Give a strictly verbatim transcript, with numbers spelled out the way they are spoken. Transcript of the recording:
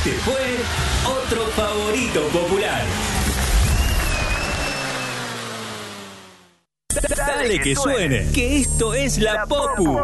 Este fue otro favorito popular. Dale que suene, que esto es La Popu.